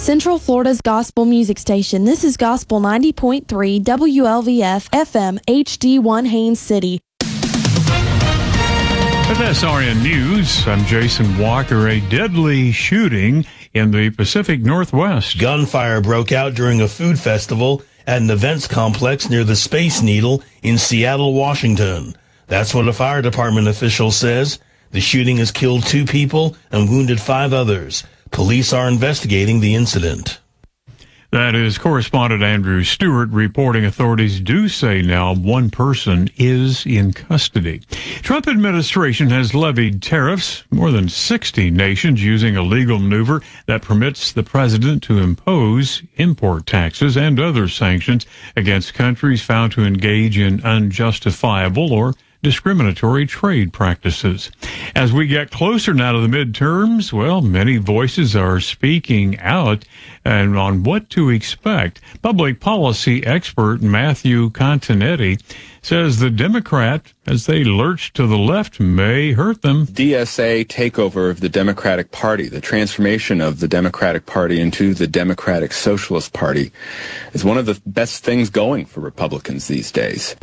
Central Florida's gospel music station. This is Gospel 90.3 WLVF FM HD1 Haines City. With SRN News, I'm Jason Walker. A deadly shooting in the Pacific Northwest. Gunfire broke out during a food festival at an events complex near the Space Needle in Seattle, Washington. That's what a fire department official says. The shooting has killed 2 people and wounded 5 others. Police are investigating the incident. That is correspondent Andrew Stewart reporting. Authorities do say now 1 person is in custody. Trump administration has levied tariffs. More than 60 nations using a legal maneuver that permits the president to impose import taxes and other sanctions against countries found to engage in unjustifiable or discriminatory trade practices. As we get closer now to the midterms, well, many voices are speaking out and on what to expect. Public policy expert Matthew Continetti says the Democrat, as they lurch to the left, may hurt them. DSA takeover of the Democratic Party, the transformation of the Democratic Party into the Democratic Socialist Party, is one of the best things going for Republicans these days.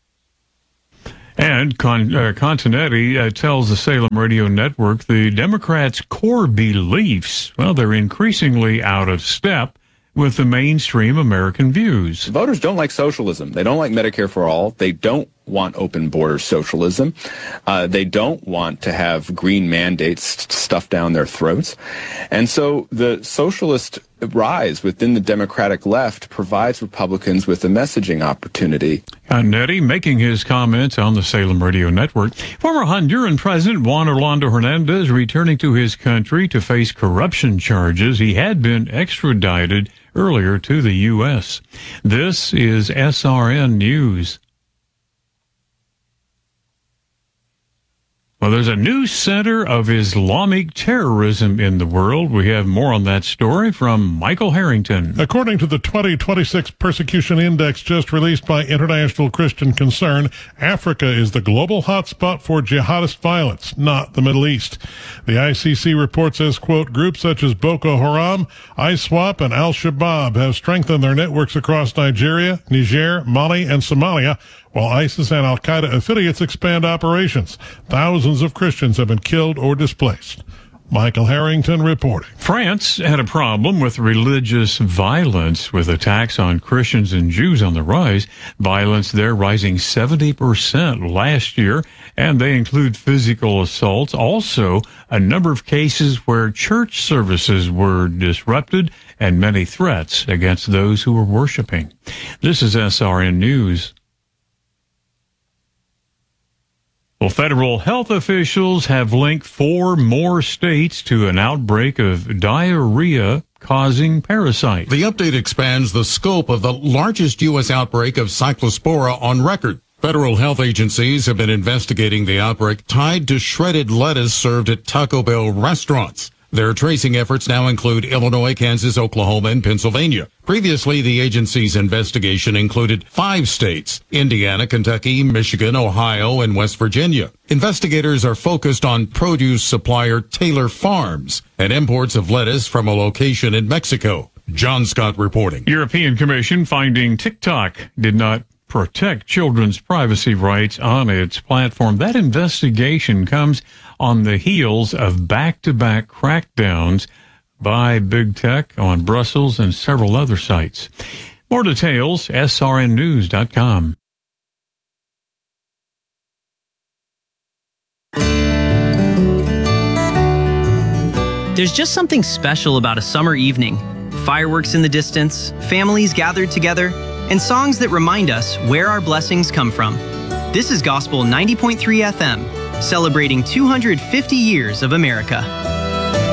And Continetti tells the Salem Radio Network the Democrats' core beliefs, well, they're increasingly out of step with the mainstream American views. Voters don't like socialism. They don't like Medicare for all. They don't want open border socialism. They don't want to have green mandates stuffed down their throats. And so the socialist rise within the Democratic left provides Republicans with a messaging opportunity. Continetti making his comments on the Salem Radio Network. Former Honduran President Juan Orlando Hernandez returning to his country to face corruption charges. He had been extradited earlier to the U.S. This is SRN News. Well, there's a new center of Islamic terrorism in the world. We have more on that story from Michael Harrington. According to the 2026 Persecution Index just released by International Christian Concern, Africa is the global hotspot for jihadist violence, not the Middle East. The ICC report says, quote, groups such as Boko Haram, ISWAP, and Al-Shabaab have strengthened their networks across Nigeria, Niger, Mali, and Somalia, while ISIS and Al-Qaeda affiliates expand operations. Thousands of Christians have been killed or displaced. Michael Harrington reporting. France had a problem with religious violence, with attacks on Christians and Jews on the rise. Violence there rising 70% last year, and they include physical assaults. Also, a number of cases where church services were disrupted and many threats against those who were worshiping. This is SRN News. Well, federal health officials have linked 4 more states to an outbreak of diarrhea-causing parasite. The update expands the scope of the largest U.S. outbreak of Cyclospora on record. Federal health agencies have been investigating the outbreak tied to shredded lettuce served at Taco Bell restaurants. Their tracing efforts now include Illinois, Kansas, Oklahoma, and Pennsylvania. Previously, the agency's investigation included 5 states: Indiana, Kentucky, Michigan, Ohio, and West Virginia. Investigators are focused on produce supplier Taylor Farms and imports of lettuce from a location in Mexico. John Scott reporting. European Commission finding TikTok did not protect children's privacy rights on its platform. That investigation comes on the heels of back-to-back crackdowns by big tech on Brussels and several other sites. More details, srnnews.com. There's just something special about a summer evening. Fireworks in the distance, families gathered together, and songs that remind us where our blessings come from. This is Gospel 90.3 FM, celebrating 250 years of America.